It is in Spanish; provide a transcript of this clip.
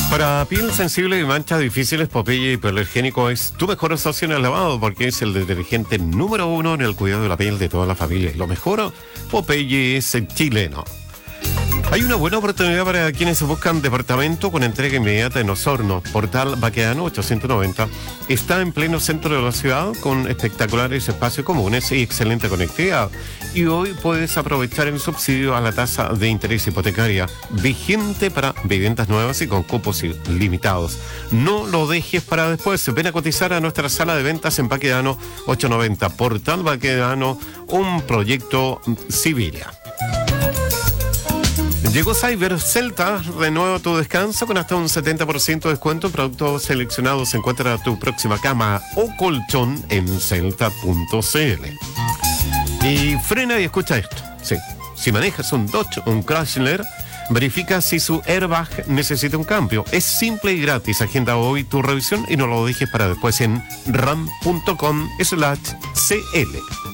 Para piel sensible y manchas difíciles, Popeye Hipoalergénico es tu mejor socio en el lavado porque es el detergente número 1 en el cuidado de la piel de toda la familia. Lo mejor, Popeye es el chileno. Hay una buena oportunidad para quienes buscan departamento con entrega inmediata en Osorno. Portal Baquedano 890 está en pleno centro de la ciudad con espectaculares espacios comunes y excelente conectividad. Y hoy puedes aprovechar el subsidio a la tasa de interés hipotecaria vigente para viviendas nuevas y con cupos limitados. No lo dejes para después. Ven a cotizar a nuestra sala de ventas en Baquedano 890. Portal Baquedano, un proyecto Sibiria. Llegó Cyber Celta, renueva tu descanso con hasta un 70% de descuento en productos seleccionados. Encuentra tu próxima cama o colchón en celta.cl. Y frena y escucha esto. Sí, si manejas un Dodge, un Chrysler, verifica si su airbag necesita un cambio. Es simple y gratis. Agenda hoy tu revisión y no lo dejes para después en ram.com/cl.